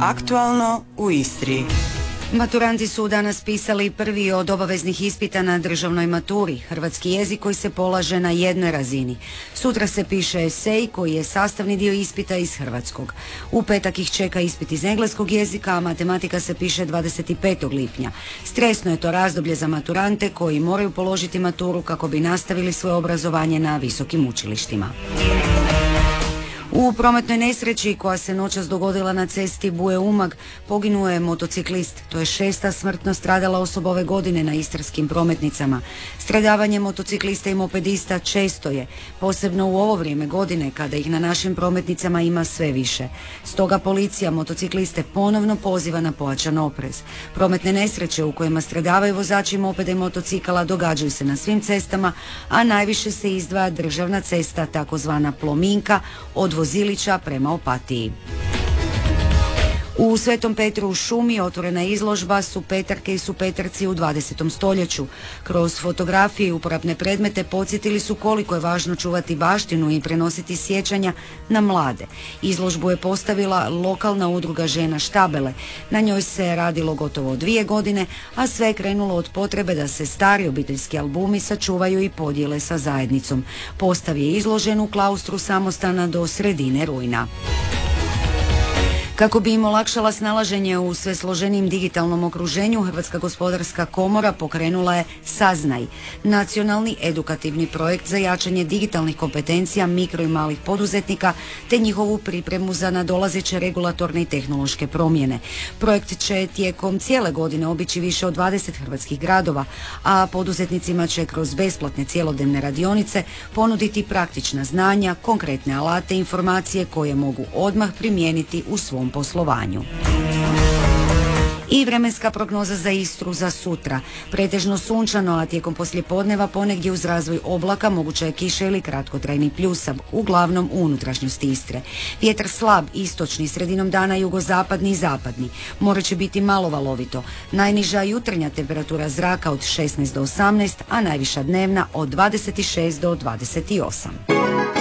Aktualno u Istri. Maturanti su danas pisali prvi od obaveznih ispita na državnoj maturi, hrvatski jezik koji se polaže na jednoj razini. Sutra se piše esej koji je sastavni dio ispita iz hrvatskog. U petak ih čeka ispit iz engleskog jezika, a matematika se piše 25. lipnja. Stresno je to razdoblje za maturante koji moraju položiti maturu kako bi nastavili svoje obrazovanje na visokim učilištima. U prometnoj nesreći koja se noćas dogodila na cesti Buje-Umag poginuo je motociklist. To je 6. smrtno stradala osoba ove godine na istarskim prometnicama. Stradavanje motociklista i mopedista često je, posebno u ovo vrijeme godine kada ih na našim prometnicama ima sve više. Stoga policija motocikliste ponovno poziva na pojačan oprez. Prometne nesreće u kojima stradavaju vozači mopeda i motocikala događaju se na svim cestama, a najviše se izdvaja državna cesta, takozvana Plominka, od Vozilića prema Opatiji. U Svetom Petru u šumi otvorena je izložba Supetarke i Supetarci u 20. stoljeću. Kroz fotografije i uporabne predmete podsjetili su koliko je važno čuvati baštinu i prenositi sjećanja na mlade. Izložbu je postavila lokalna udruga žena Štabele. Na njoj se radilo gotovo 2 godine, a sve je krenulo od potrebe da se stari obiteljski albumi sačuvaju i podijele sa zajednicom. Postav je izložen u klaustru samostana do sredine rujna. Kako bi im olakšala snalaženje u sve složenijim digitalnom okruženju, Hrvatska gospodarska komora pokrenula je Saznaj, nacionalni edukativni projekt za jačanje digitalnih kompetencija mikro i malih poduzetnika te njihovu pripremu za nadolazeće regulatorne i tehnološke promjene. Projekt će tijekom cijele godine obići više od 20 hrvatskih gradova, a poduzetnicima će kroz besplatne cjelodnevne radionice ponuditi praktična znanja, konkretne alate i informacije koje mogu odmah primijeniti u svom poslovanju. I vremenska prognoza za Istru za sutra. Pretežno sunčano, a tijekom poslijepodneva ponegdje uz razvoj oblaka moguća je kiša ili kratkotrajni pljusak, uglavnom u unutrašnjosti Istre. Vjetar slab, istočni, sredinom dana jugozapadni i zapadni. More će biti malo valovito. Najniža jutarnja temperatura zraka od 16 do 18, a najviša dnevna od 26 do 28.